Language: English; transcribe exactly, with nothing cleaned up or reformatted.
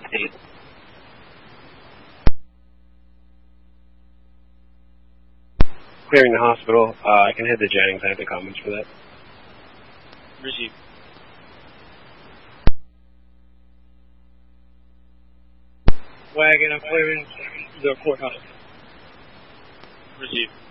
Eight. Clearing the hospital. Uh, I can head to Jennings. I have the comments for that. Receive. Wagon, I'm clearing the courthouse. Receive.